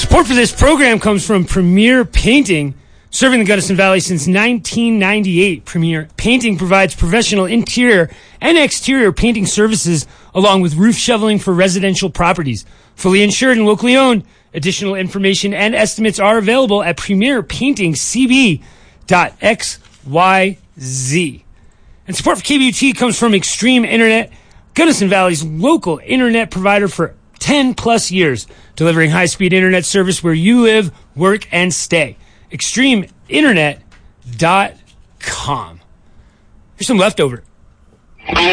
Support for this program comes from Premier Painting, serving the Gunnison Valley since 1998. Premier Painting provides professional interior and exterior painting services along with roof shoveling for residential properties. Fully insured and locally owned. Additional information and estimates are available at premierpaintingcb.xyz. And support for KBUT comes from Extreme Internet, Gunnison Valley's local internet provider for 10 plus years, delivering high-speed internet service where you live, work, and stay. ExtremeInternet.com. Here's some leftover.